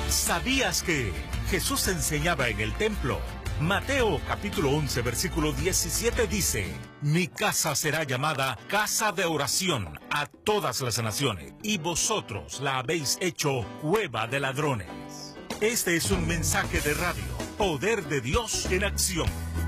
¿Sabías que Jesús enseñaba en el templo? Mateo capítulo 11 versículo 17 dice: Mi casa será llamada casa de oración a todas las naciones, y vosotros la habéis hecho cueva de ladrones. Este es un mensaje de radio, Poder de Dios en acción.